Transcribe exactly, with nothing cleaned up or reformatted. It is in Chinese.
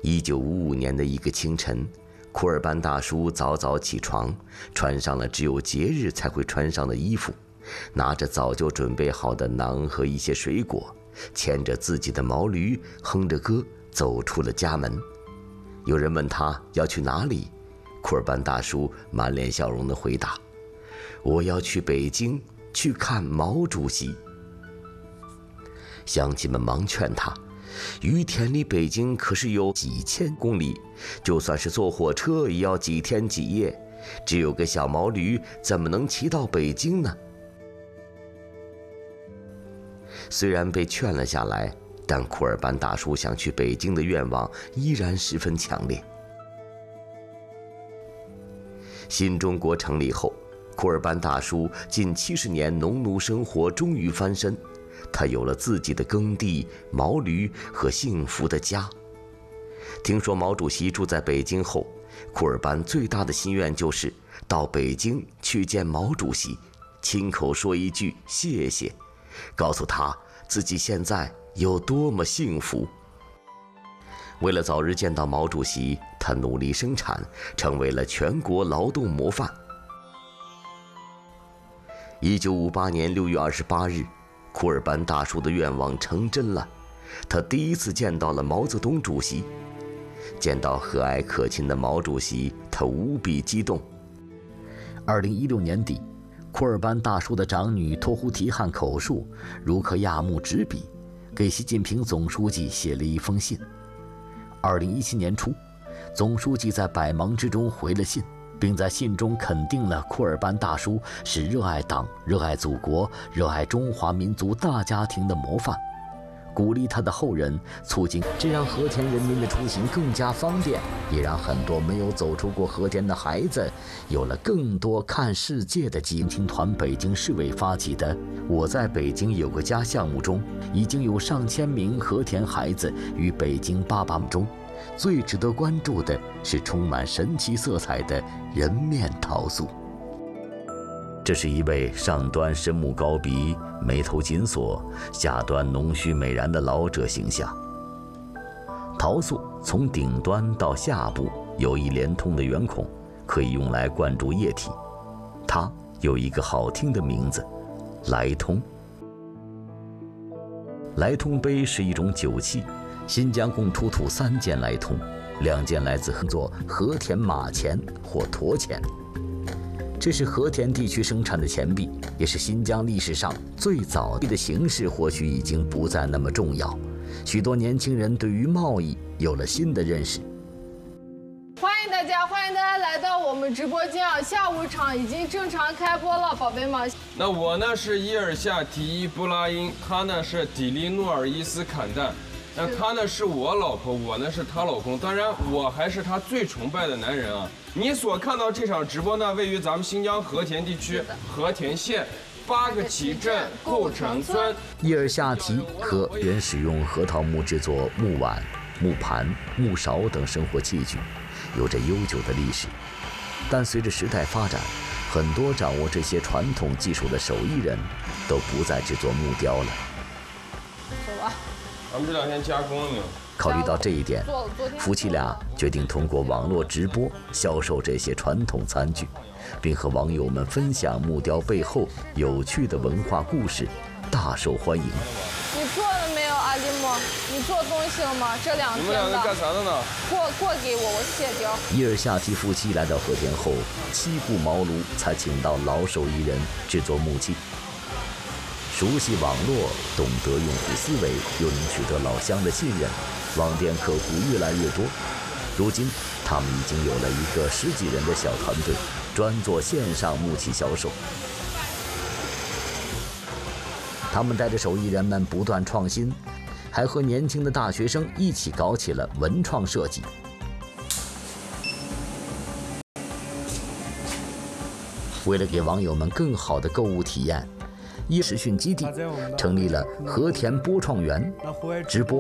一九五五年的一个清晨，库尔班大叔早早起床，穿上了只有节日才会穿上的衣服，拿着早就准备好的馕和一些水果，牵着自己的毛驴，哼着歌走出了家门。有人问他要去哪里，库尔班大叔满脸笑容地回答：“我要去北京，去看毛主席。”乡亲们忙劝他，于田离北京可是有几千公里，就算是坐火车也要几天几夜，只有个小毛驴怎么能骑到北京呢？虽然被劝了下来，但库尔班大叔想去北京的愿望依然十分强烈。新中国成立后，库尔班大叔近七十年农奴生活终于翻身，他有了自己的耕地、毛驴和幸福的家。听说毛主席住在北京后，库尔班最大的心愿就是到北京去见毛主席，亲口说一句谢谢，告诉他自己现在有多么幸福。为了早日见到毛主席，他努力生产，成为了全国劳动模范。一九五八年六月二十八日，库尔班大叔的愿望成真了，他第一次见到了毛泽东主席。见到和蔼可亲的毛主席，他无比激动。 二零一六年底，库尔班大叔的长女托呼提汗口述，如刻亚木执笔，给习近平总书记写了一封信。二零一七年初，总书记在百忙之中回了信，并在信中肯定了库尔班大叔是热爱党、热爱祖国、热爱中华民族大家庭的模范，鼓励他的后人促进，这让和田人民的出行更加方便，也让很多没有走出过和田的孩子有了更多看世界的机会。青团北京市委发起的“我在北京有个家”项目中，已经有上千名和田孩子与北京爸爸们中。最值得关注的是充满神奇色彩的人面陶塑。这是一位上端深目高鼻、眉头紧锁，下端浓须美髯的老者形象。陶塑从顶端到下部有一连通的圆孔，可以用来灌注液体。它有一个好听的名字——来通。来通杯是一种酒器，新疆共出土三件来通，两件来自做和田马钱或驼钱。这是和田地区生产的钱币，也是新疆历史上最早的形式，或许已经不再那么重要。许多年轻人对于贸易有了新的认识。 欢迎大家，欢迎大家来到我们直播间啊！下午场已经正常开播了，宝贝们。 那我呢是伊尔夏提伊布拉因，他呢是迪利诺尔伊斯坎旦。那她呢是我老婆，我呢是她老公，当然我还是她最崇拜的男人啊！你所看到这场直播呢，位于咱们新疆和田地区和田县八个旗镇构成村。 伊尔夏提和原使用核桃木制作木碗、木盘、木勺等生活器具，有着悠久的历史。但随着时代发展，很多掌握这些传统技术的手艺人都不再制作木雕了。 走吧。 咱们这两天加工了没有？ 考虑到这一点，夫妻俩决定通过网络直播销售这些传统餐具，并和网友们分享木雕背后有趣的文化故事，大受欢迎。 你做了没有，阿里木？你做东西了吗？这两天的。你们两个干啥的呢？ 过过给我，我卸掉。 伊尔夏提夫妻来到和田后，七顾茅庐才请到老手艺人制作木器。熟悉网络，懂得用户思维，又能取得老乡的信任，网店客户越来越多。如今，他们已经有了一个十几人的小团队，专做线上木器销售。他们带着手艺人们不断创新，还和年轻的大学生一起搞起了文创设计。为了给网友们更好的购物体验，伊实训基地成立了和田播创园，直播